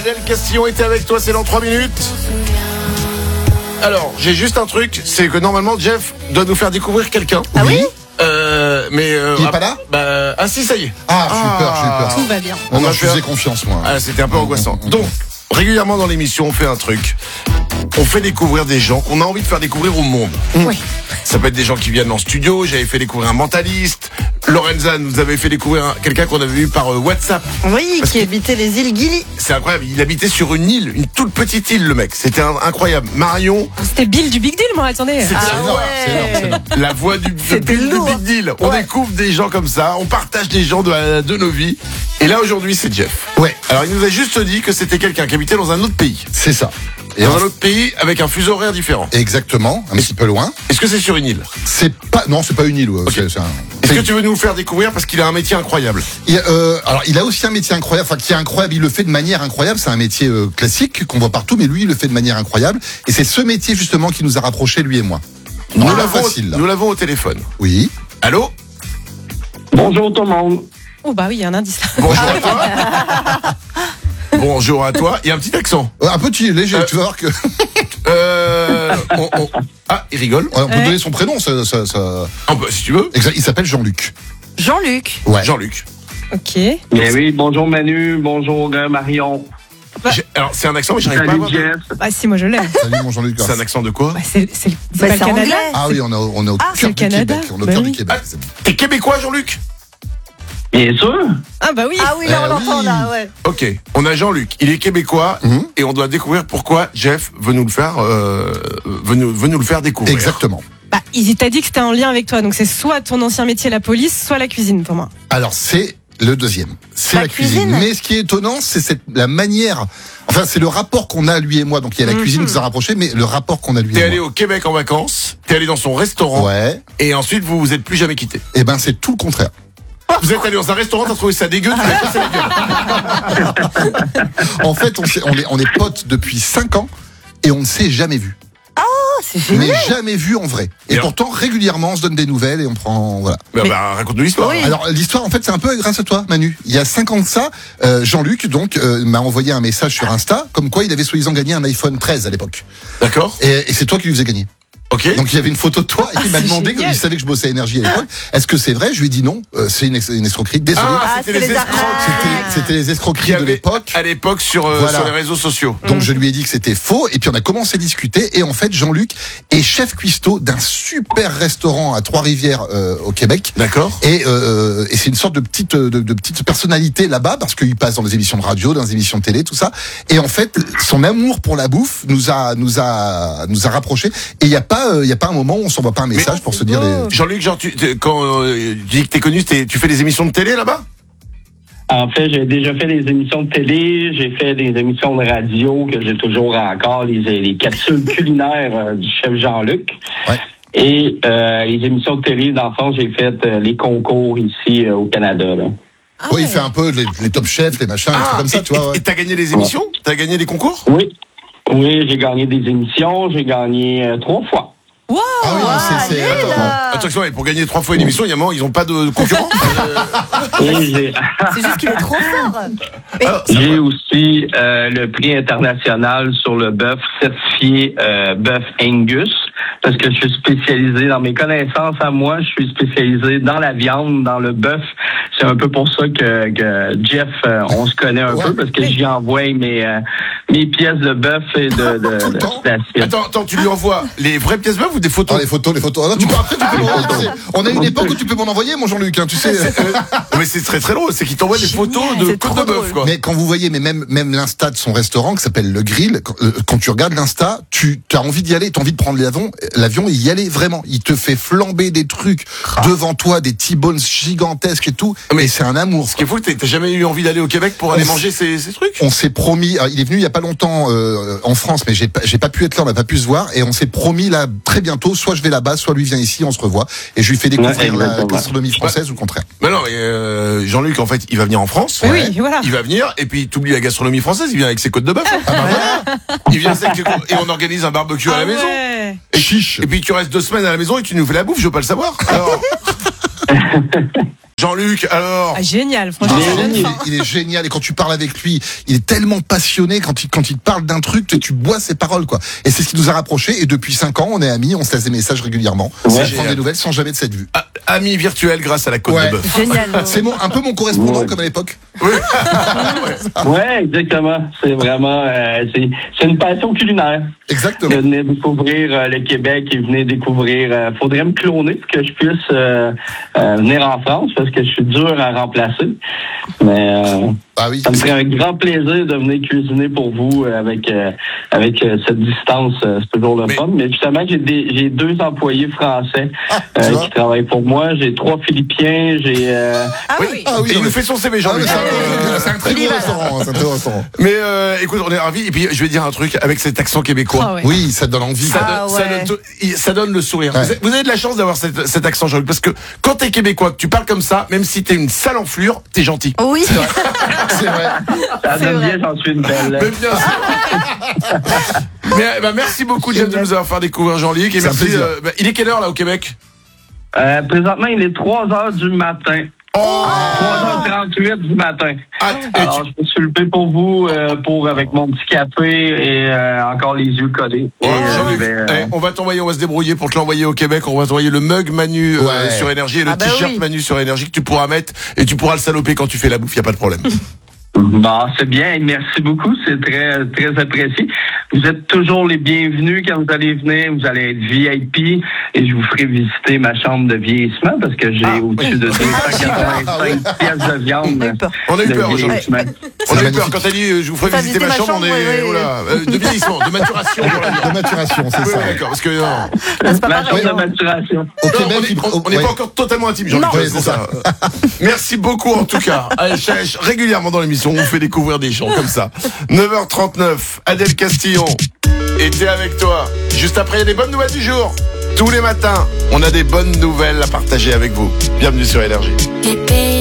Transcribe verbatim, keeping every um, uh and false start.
Adèle Castillon était avec toi, c'est dans trois minutes. Alors, j'ai juste un truc, c'est que normalement Jeff doit nous faire découvrir quelqu'un. Ah oui, oui euh, mais euh, il est pas là bah, ah si, ça y est. Ah, j'ai eu peur, j'ai eu peur. Tout va bien. On On a va je faisais faire- confiance, moi. Ah, c'était un peu angoissant. Donc, régulièrement dans l'émission, on fait un truc. On fait découvrir des gens qu'on a envie de faire découvrir au monde. Oui. Ça peut être des gens qui viennent en studio. J'avais fait découvrir un mentaliste. Lorenza nous avait fait découvrir un- quelqu'un qu'on avait vu par euh, WhatsApp. Oui, Parce qui que- habitait les îles Gili. C'est incroyable. Il habitait sur une île, une toute petite île, le mec. C'était un- incroyable. Marion, C'était Bill du Big Deal, moi, attendez. c'était Ah C'est énorme, c'est énorme, c'est énorme. la voix du, de C'était Bill du lourd. Big Deal. On Ouais. découvre des gens comme ça. On partage des gens de, de nos vies. Et là, aujourd'hui, c'est Jeff. Ouais, Alors, il nous a juste dit que c'était quelqu'un qui habitait dans un autre pays. c'est ça. Et Dans en- un autre pays avec un fuseau horaire différent. Exactement, un petit peu loin. Est-ce que c'est sur une île? C'est pas, non, c'est pas une île. ouais, c'est- c'est un- Est-ce que tu veux nous le faire découvrir parce qu'il a un métier incroyable? Il, euh, alors, il a aussi un métier incroyable, enfin, qui est incroyable. Il le fait de manière incroyable. C'est un métier euh, classique qu'on voit partout, mais lui, il le fait de manière incroyable. Et c'est ce métier justement qui nous a rapprochés, lui et moi. Nous Ah, l'avons, facile, là. nous l'avons au téléphone. Oui. Allô? Bonjour tout le monde. Oh, bah oui, il y a un indice là. Bonjour à toi. Bonjour à toi. Il y a un petit accent. Euh, Un petit léger. Euh, Tu vas voir que Euh, on- on- Ah, il rigole. on peut Ouais. donner son prénom. Ça, ça, ça... Ah, bah, si tu veux. Exact, il s'appelle Jean-Luc. Jean-Luc. Ouais. Jean-Luc. Ok. Bien oui, bonjour Manu, bonjour euh, Marion. J'ai- Alors, c'est un accent, mais j'arrive pas à Salut voir. Jeff. Bah si, moi je l'aime. Salut mon Jean-Luc. C'est un accent de quoi? Bah, c'est c'est le c'est Bah, pas le c'est Canada. anglais. Ah oui, on a, on est au Ah, c'est cœur le du Canada. Québec. On est au Bah cœur oui. du Québec. Ah, T'es québécois, Jean-Luc? Bien sûr. Ah bah oui. Ah oui, là, Eh on l'entend oui. là, ouais. Ok. On a Jean-Luc. Il est québécois Mhm. et on doit découvrir pourquoi Jeff veut nous le faire, euh, veut nous, veut nous le faire découvrir. Exactement. Bah, il t'a dit que c'était en lien avec toi, donc c'est soit ton ancien métier, la police, soit la cuisine pour moi. Alors c'est le deuxième, c'est La la, cuisine. cuisine. Mais ce qui est étonnant, c'est cette, la manière, enfin c'est le rapport qu'on a lui et moi. Donc il y a la Mhm. cuisine qui nous a rapprochés, mais le rapport qu'on a lui T'es et allé moi. au Québec en vacances, t'es allé dans son restaurant, Ouais. et ensuite vous vous êtes plus jamais quittés. Et ben c'est tout le contraire. Vous êtes allé dans un restaurant, t'as trouvé ça dégueu, tu l'as cassé la gueule. En fait, on, s'est- on est, on est potes depuis cinq ans et on ne s'est jamais vu. Oh, c'est génial. Mais jamais vu en vrai. Et Et pourtant régulièrement on se donne des nouvelles et on prend voilà. Bah, Mais- bah, raconte-nous l'histoire. Oui. Alors l'histoire en fait c'est un peu grâce à toi Manu. Il y a cinq ans de ça, euh, Jean-Luc donc euh, m'a envoyé un message sur Insta comme quoi il avait soi-disant gagné un iPhone treize à l'époque. D'accord. Et, et c'est toi qui lui faisais gagner. Ok. Donc il y avait une photo de toi et il m'a c'est demandé, génial. comme il savait que je bossais à Énergie à l'époque, est-ce que c'est vrai? Je lui ai dit non, euh, c'est une, ex- une escroquerie. Désolé. Ah, Ah, c'était c'est les les escrocs. arnaques. C'était, c'était les Qui escroqueries de avaient l'époque. à l'époque sur, euh, Voilà. sur les réseaux sociaux. Donc je lui ai dit que c'était faux et puis on a commencé à discuter et en fait Jean-Luc est chef cuistot d'un super restaurant à Trois-Rivières euh, au Québec. D'accord. Et, euh, et c'est une sorte de petite de, de petite personnalité là-bas parce qu'il passe dans les émissions de radio, dans les émissions de télé, tout ça. Et en fait, son amour pour la bouffe nous a nous a nous a rapprochés. Et il y a pas il y a pas un moment où on s'envoie pas un message pour se dire beau. les... Jean-Luc, genre, tu, t'es- quand euh, tu dis que t'es connu, t'es- tu fais des émissions de télé là-bas? En fait, j'ai déjà fait des émissions de télé, j'ai fait des émissions de radio que j'ai toujours encore, les, les capsules culinaires euh, du chef Jean-Luc. Ouais. Et euh, les émissions de télé, dans le fond, j'ai fait euh, les concours ici euh, au Canada. Là. Ah Oui, il ouais. fait un peu les, les top chefs, les machins, les trucs comme ça, et, tu vois. et- Ouais. et t'as gagné des émissions? T'as gagné des concours? Oui. Oui, j'ai gagné des émissions, j'ai gagné euh, trois fois. Wow. Ah oui, Ah, c'est, c'est, allez, attends, là. Attention, et pour gagner trois fois une émission, il y a un moment, ils ont pas de concurrents. Oui, j'ai... C'est juste qu'il est trop fort. Mais- Alors, ça J'ai va. aussi euh, le prix international sur le bœuf certifié euh, bœuf Angus parce que je suis spécialisé dans mes connaissances à moi, je suis spécialisé dans la viande, dans le bœuf. C'est un peu pour ça que, que Jeff, euh, on se connaît un Ouais. peu parce que j'y envoie mes euh, mes pièces de bœuf et de, de, Tout le de temps. d'assiette. Attends, attends, tu lui envoies les vraies pièces bœuf ou des Ah, photos? les photos, les photos. Ah, non, tu peux, après, tu peux m'en envoyer, tu sais. On a une époque où tu peux m'en envoyer, mon Jean-Luc, hein, tu sais. Mais c'est très très drôle, c'est qu'il t'envoie des photos de c'est côte trop de bœuf, drôle. quoi. Mais quand vous voyez, mais même même l'insta de son restaurant qui s'appelle Le Grill, quand, euh, quand tu regardes l'insta, tu as envie d'y aller, tu as envie de prendre l'avion, l'avion et y aller vraiment. Il te fait flamber des trucs devant toi, des T-bones gigantesques et tout. Mais Mais c'est un amour. Ce qui est fou, t'as t'as jamais eu envie d'aller au Québec pour aller On manger ces, ces trucs? On s'est promis, alors, il est venu il y a pas longtemps euh, en France, mais j'ai pas, j'ai pas pu être là, on n'a pas pu se voir, et on s'est promis là très bientôt, soit je vais là-bas, soit lui vient ici, on se revoit, et je lui fais découvrir Ouais, la exactement. gastronomie française ou le contraire. Mais non, mais euh, Jean-Luc, en fait, il va venir en France. Oui, oui, voilà. Il va venir, et puis t'oublies la gastronomie française, il vient avec ses côtes de bœuf. hein. Ah bah voilà, Il vient avec ses côtes- et on organise un barbecue à la Ah maison. ouais. Et, chiche. et puis tu restes deux semaines à la maison et tu nous fais la bouffe, je veux pas le savoir. Alors... Jean-Luc, alors Ah, génial, franchement, Mais ça donne Il est, faim. il est génial et quand tu parles avec lui, il est tellement passionné quand il quand il te parle d'un truc, tu, tu bois ses paroles quoi. Et c'est ce qui nous a rapprochés et depuis cinq ans, on est amis, on se laisse des messages régulièrement, Ouais. on prend Génial. des nouvelles sans jamais de cette vue. ah, ami virtuel grâce à la côte Ouais. de bœuf. Génial. C'est mon, un peu mon correspondant Ouais. comme à l'époque. Ouais, exactement. C'est vraiment, euh, c'est, c'est une passion culinaire. Exactement. Je venais découvrir euh, le Québec et venez découvrir. Euh, faudrait me cloner pour que je puisse euh, euh, venir en France parce que je suis dur à remplacer. Mais euh, Ah oui. ça me ferait un grand plaisir de venir cuisiner pour vous euh, avec euh, avec euh, cette distance. Euh, c'est toujours le Mais- fun. Mais justement, j'ai des j'ai deux employés français Ah, euh, tu vois. qui travaillent pour moi. J'ai trois Philippiens. J'ai euh, Ah Oui. oui. Ah oui, Et il non, nous mais- fait son C V, Ah, Jean-Luc. mais c'est un, Euh, c'est un très il y beau va, là. restaurant, c'est un très beau restaurant. Mais euh, écoute, on est ravis. Et puis, je vais dire un truc avec cet accent québécois. Ah ouais. Oui, ça donne envie. Ça, Ah donne, ça, ouais. donne tout- il- ça donne le sourire. Ouais. Vous, avez, vous avez de la chance d'avoir cet, cet accent, Jean-Luc, parce que quand t'es québécois, que tu parles comme ça, même si t'es une sale enflure, t'es gentil. Oui. C'est vrai. ça C'est donne vrai. bien, j'en suis une belle. Mais bien sûr. Mais bah, merci beaucoup, James, de nous avoir fait découvrir Jean-Luc. Et C'est un merci. plaisir. euh, bah, il est quelle heure là au Québec? Euh, présentement, il est trois heures du matin. Oh trois heures trente-huit du matin. Ah, et Alors, tu- je me suis levé pour vous, euh, pour avec mon petit café et euh, encore les yeux collés. Oh, Et, euh, Jean-Luc, je vais, euh, eh, on va t'envoyer, on va se débrouiller pour te l'envoyer au Québec. On va t'envoyer le mug Manu euh, Ouais. sur Énergie et le Ah bah t-shirt oui. Manu sur Énergie que tu pourras mettre et tu pourras le saloper quand tu fais la bouffe. Y a pas de problème. Bon, c'est bien. Merci beaucoup. C'est très, très apprécié. Vous êtes toujours les bienvenus quand vous allez venir. Vous allez être V I P et je vous ferai visiter ma chambre de vieillissement parce que j'ai Ah, au-dessus de deux cent quatre-vingt-cinq pièces de viande. On a eu peur. On a eu de peur, Jean-Luc. vieillissement. On a eu magnifique. peur quand elle dit euh, je vous ferai T'as visiter ma visité chambre. ma On est chambre, oui, oui. voilà, euh, de vieillissement, de maturation. on l'a dit. De maturation, c'est Oui, ça. oui, d'accord, parce que non. Là, c'est pas Ma pareil, chambre de hein. maturation. Au Non, Québec, on est- il- on- on n'est ouais. pas encore totalement intime, Jean-Luc. Non. Ouais, Oui, c'est c'est ça. Merci beaucoup en tout cas. Allez, Chèche, régulièrement dans l'émission, on vous fait découvrir des gens comme ça. neuf heures trente-neuf, Adèle Castillon était avec toi. Juste après, il y a des bonnes nouvelles du jour. Tous les matins, on a des bonnes nouvelles à partager avec vous. Bienvenue sur Énergie. Bébé